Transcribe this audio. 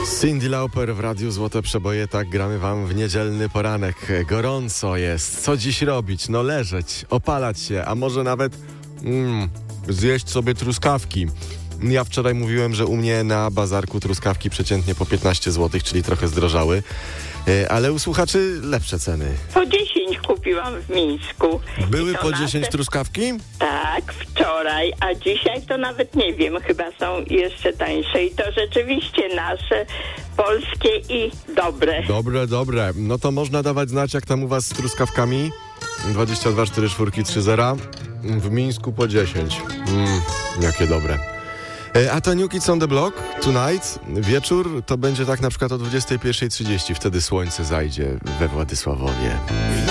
Cyndi Lauper w Radiu Złote Przeboje, tak gramy wam w niedzielny poranek. Gorąco jest, co dziś robić? No leżeć, opalać się, a może nawet zjeść sobie truskawki. Ja wczoraj mówiłem, że u mnie na bazarku truskawki przeciętnie po 15 zł, czyli trochę zdrożały, ale u słuchaczy lepsze ceny. Po 10 kupiłam w Mińsku. Były po 10 truskawki? Tak, wczoraj, a dzisiaj to nawet nie wiem, chyba są jeszcze tańsze i to rzeczywiście nasze, polskie i dobre. Dobre. No to można dawać znać, jak tam u was z truskawkami. 22 44 30. W Mińsku po 10. Jakie dobre. A to New Kids on the Block tonight, wieczór, to będzie tak na przykład o 21:30. Wtedy słońce zajdzie we Władysławowie.